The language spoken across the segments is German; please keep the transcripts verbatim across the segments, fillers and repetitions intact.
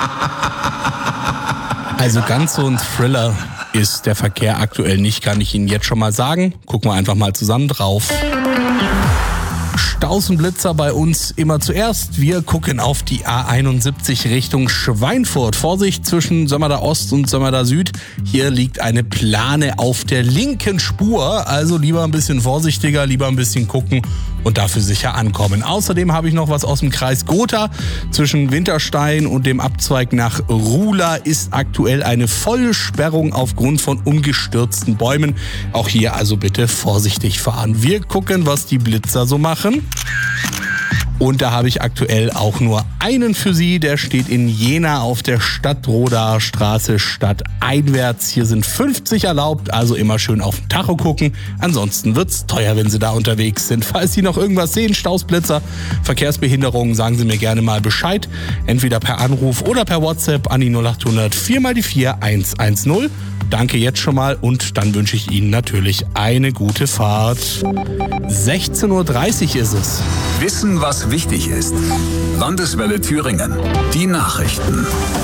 Also ganz so ein Thriller ist der Verkehr aktuell nicht, kann ich Ihnen jetzt schon mal sagen. Gucken wir einfach mal zusammen drauf. Staus und Blitzer bei uns immer zuerst. Wir gucken auf die A einundsiebzig Richtung Schweinfurt. Vorsicht zwischen Sömmerda Ost und Sömmerda Süd. Hier liegt eine Plane auf der linken Spur. Also lieber ein bisschen vorsichtiger, lieber ein bisschen gucken und dafür sicher ankommen. Außerdem habe ich noch was aus dem Kreis Gotha. Zwischen Winterstein und dem Abzweig nach Ruhla ist aktuell eine volle Sperrung aufgrund von umgestürzten Bäumen. Auch hier also bitte vorsichtig fahren. Wir gucken, was die Blitzer so machen. Und da habe ich aktuell auch nur einen für Sie. Der steht in Jena auf der Stadtrodaer Straße stadteinwärts. Hier sind fünfzig erlaubt, also immer schön auf den Tacho gucken. Ansonsten wird's teuer, wenn Sie da unterwegs sind. Falls Sie noch irgendwas sehen, Stausblitzer, Verkehrsbehinderungen, sagen Sie mir gerne mal Bescheid. Entweder per Anruf oder per WhatsApp an die null acht hundert vier mal die vier eins eins null. Danke jetzt schon mal und dann wünsche ich Ihnen natürlich eine gute Fahrt. sechzehn Uhr dreißig ist es. Wissen, was wichtig ist. Landeswelle Thüringen. Die Nachrichten.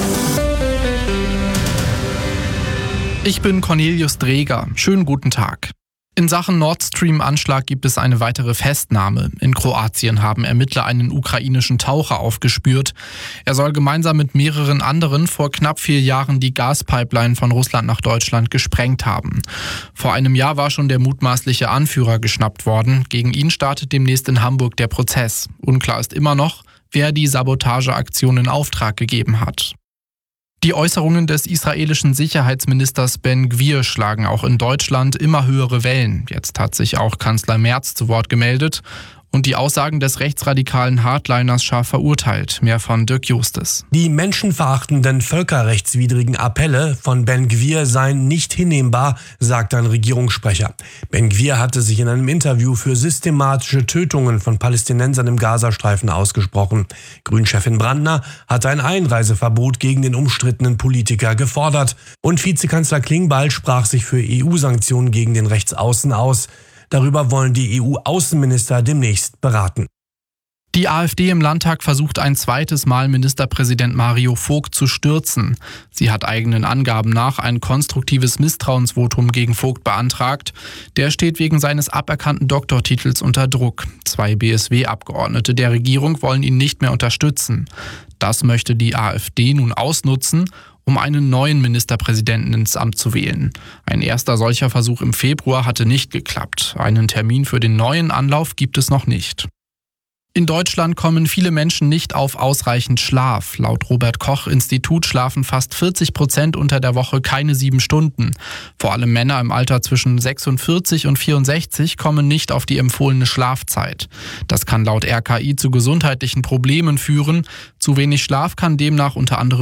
Ich bin Cornelius Dreger. Schönen guten Tag. In Sachen Nord Stream-Anschlag gibt es eine weitere Festnahme. In Kroatien haben Ermittler einen ukrainischen Taucher aufgespürt. Er soll gemeinsam mit mehreren anderen vor knapp vier Jahren die Gaspipeline von Russland nach Deutschland gesprengt haben. Vor einem Jahr war schon der mutmaßliche Anführer geschnappt worden. Gegen ihn startet demnächst in Hamburg der Prozess. Unklar ist immer noch, wer die Sabotageaktion in Auftrag gegeben hat. Die Äußerungen des israelischen Sicherheitsministers Ben-Gvir schlagen auch in Deutschland immer höhere Wellen. Jetzt hat sich auch Kanzler Merz zu Wort gemeldet und die Aussagen des rechtsradikalen Hardliners scharf verurteilt. Mehr von Dirk Justes. Die menschenverachtenden, völkerrechtswidrigen Appelle von Ben-Gvir seien nicht hinnehmbar, sagt ein Regierungssprecher. Ben-Gvir hatte sich in einem Interview für systematische Tötungen von Palästinensern im Gazastreifen ausgesprochen. Grünchefin Brandner hatte ein Einreiseverbot gegen den umstrittenen Politiker gefordert. Und Vizekanzler Klingbeil sprach sich für E U-Sanktionen gegen den Rechtsaußen aus. Darüber wollen die E U-Außenminister demnächst beraten. Die AfD im Landtag versucht ein zweites Mal Ministerpräsident Mario Vogt zu stürzen. Sie hat eigenen Angaben nach ein konstruktives Misstrauensvotum gegen Vogt beantragt. Der steht wegen seines aberkannten Doktortitels unter Druck. Zwei B S W-Abgeordnete der Regierung wollen ihn nicht mehr unterstützen. Das möchte die AfD nun ausnutzen, um einen neuen Ministerpräsidenten ins Amt zu wählen. Ein erster solcher Versuch im Februar hatte nicht geklappt. Einen Termin für den neuen Anlauf gibt es noch nicht. In Deutschland kommen viele Menschen nicht auf ausreichend Schlaf. Laut Robert-Koch-Institut schlafen fast vierzig Prozent unter der Woche keine sieben Stunden. Vor allem Männer im Alter zwischen sechsundvierzig und vierundsechzig kommen nicht auf die empfohlene Schlafzeit. Das kann laut R K I zu gesundheitlichen Problemen führen. Zu wenig Schlaf kann demnach unter anderem